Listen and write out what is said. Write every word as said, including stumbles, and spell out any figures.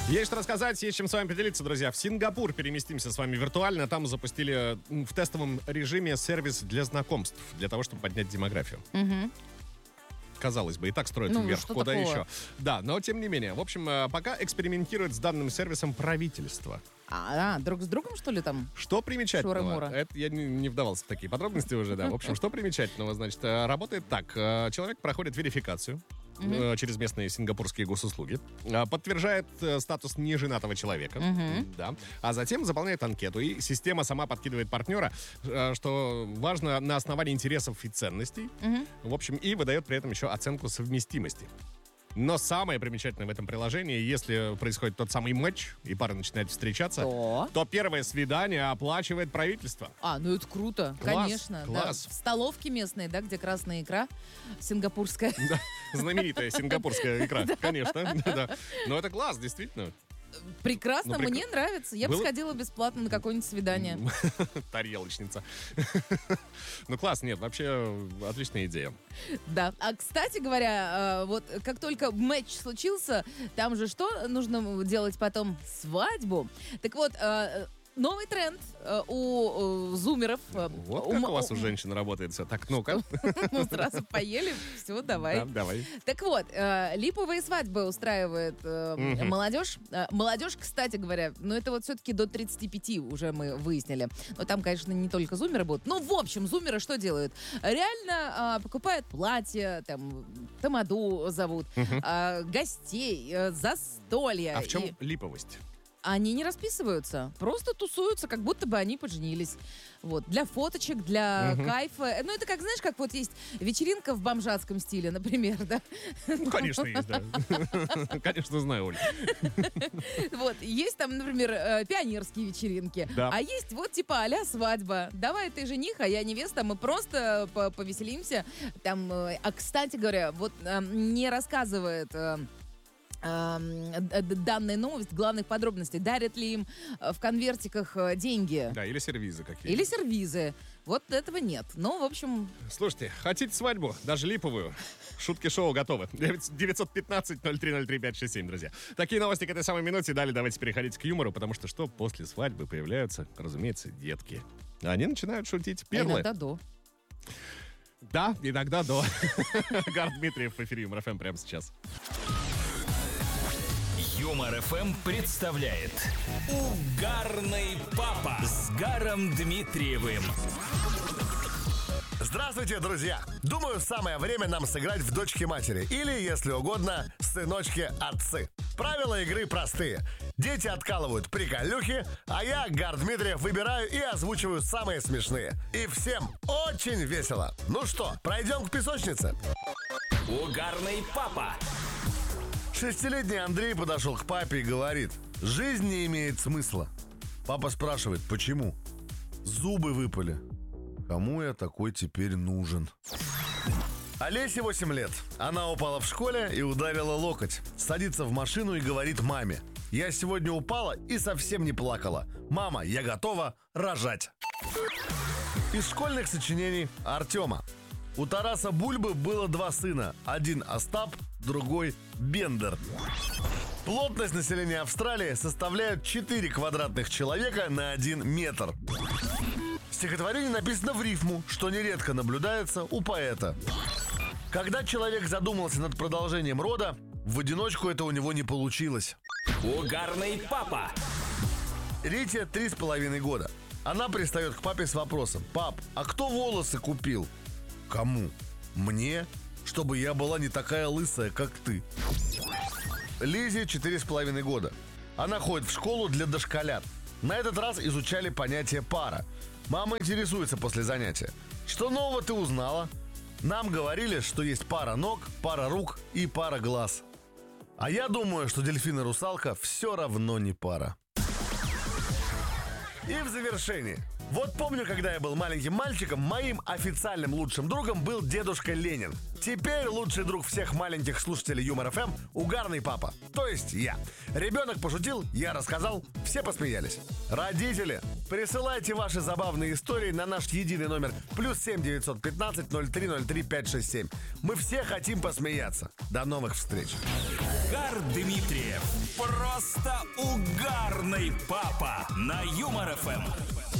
Есть что рассказать, есть чем с вами поделиться, друзья. В Сингапур переместимся с вами виртуально. Там запустили в тестовом режиме сервис для знакомств, для того, чтобы поднять демографию. Угу. Казалось бы, и так строят ну, вверх, куда такого? еще. Да, но тем не менее. В общем, пока экспериментирует с данным сервисом правительство. А, а, друг с другом, что ли, там? Что примечательного? Шура-мура. Это я не, не вдавался в такие подробности уже, да. В общем, что примечательного? Значит, работает так. Человек проходит верификацию Uh-huh. через местные сингапурские госуслуги, подтверждает статус неженатого человека, uh-huh. да, а затем заполняет анкету, и система сама подкидывает партнера, что важно, на основании интересов и ценностей, uh-huh. в общем, и выдает при этом еще оценку совместимости. Но самое примечательное в этом приложении, если происходит тот самый матч, и пара начинает встречаться, то, то первое свидание оплачивает правительство. А, ну это круто, класс, конечно. Класс. Да. В столовке местные, да, где красная икра сингапурская. Да, знаменитая сингапурская икра, конечно. Да. Но это класс, действительно. Прекрасно, ну, прек... мне нравится. Я Было... бы сходила бесплатно на какое-нибудь свидание. Тарелочница. Ну, класс, нет, вообще отличная идея. Да. А, кстати говоря, вот как только матч случился, там же что нужно делать потом? Свадьбу. Так вот, новый тренд э, у э, зумеров. Э, вот у, как у вас у, у женщин работает все. Так, ну-ка. Ну, сразу поели, все, давай. Да, давай. Так вот, э, липовые свадьбы устраивает э, угу. молодежь. Э, молодежь, кстати говоря, ну, это вот все-таки до тридцати пяти уже мы выяснили. Но там, конечно, не только зумеры будут. Ну, в общем, зумеры что делают? Реально э, покупают платья, там, тамаду зовут, угу. э, гостей, э, застолья. А в чем и... липовость? Они не расписываются, просто тусуются, как будто бы они поженились. Вот, для фоточек, для угу. кайфа. Ну, это как, знаешь, как вот есть вечеринка в бомжатском стиле, например, да? Ну, конечно, есть, да. Конечно, знаю, Оль. Вот, есть там, например, пионерские вечеринки. Да. А есть вот типа а-ля свадьба. Давай ты жених, а я невеста, мы просто повеселимся. Там, а, кстати говоря, вот не рассказывает... данная новость, главных подробностей. Дарят ли им в конвертиках деньги? Да, или сервизы какие-то. Или сервизы. Вот этого нет. Но, в общем... Слушайте, хотите свадьбу, даже липовую? Шутки шоу готовы. девятьсот пятнадцать ноль три ноль три пять шесть семь, друзья. Такие новости к этой самой минуте. Далее давайте переходить к юмору, потому что что после свадьбы появляются, разумеется, детки. Они начинают шутить. Перлы. Иногда до. Да, иногда до. Гар Дмитриев в эфире Юмор ФМ прямо сейчас. Юмор ФМ представляет Угарный папа с Гаром Дмитриевым. Здравствуйте, друзья! Думаю, самое время нам сыграть в дочки-матери. Или, если угодно, сыночки-отцы. Правила игры простые. Дети откалывают приколюхи, а я, Гар Дмитриев, выбираю и озвучиваю самые смешные. И всем очень весело. Ну что, пройдем к песочнице? Угарный папа. Шестилетний Андрей подошел к папе и говорит: жизнь не имеет смысла. Папа спрашивает: почему? Зубы выпали. Кому я такой теперь нужен? Олесе восемь лет. Она упала в школе и ударила локоть. Садится в машину и говорит маме: я сегодня упала и совсем не плакала. Мама, я готова рожать. Из школьных сочинений Артема. У Тараса Бульбы было два сына. Один Остап, другой Бендер. Плотность населения Австралии составляет четыре квадратных человека на один метр. Стихотворение написано в рифму, что нередко наблюдается у поэта. Когда человек задумался над продолжением рода, в одиночку это у него не получилось. Угарный папа. Рите три с половиной года. Она пристает к папе с вопросом: пап, а кто волосы купил? Кому? Мне? Чтобы я была не такая лысая, как ты. Лизе четыре с половиной года. Она ходит в школу для дошколят. На этот раз изучали понятие пара. Мама интересуется после занятия: что нового ты узнала? Нам говорили, что есть пара ног, пара рук и пара глаз. А я думаю, что дельфин и русалка все равно не пара. И в завершении. Вот помню, когда я был маленьким мальчиком, моим официальным лучшим другом был дедушка Ленин. Теперь лучший друг всех маленьких слушателей Юмор ФМ – угарный папа, то есть я. Ребенок пошутил, я рассказал, все посмеялись. Родители, присылайте ваши забавные истории на наш единый номер плюс семь девятьсот пятнадцать ноль три ноль три пять шесть семь. Мы все хотим посмеяться. До новых встреч. Угар Дмитриев. Просто угарный папа на Юмор ФМ.